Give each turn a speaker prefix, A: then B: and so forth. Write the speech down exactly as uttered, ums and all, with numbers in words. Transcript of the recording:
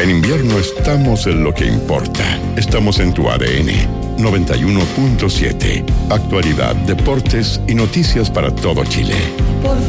A: En invierno estamos en lo que importa. Estamos en tu A D N. noventa y uno punto siete. Actualidad, deportes y noticias para todo Chile.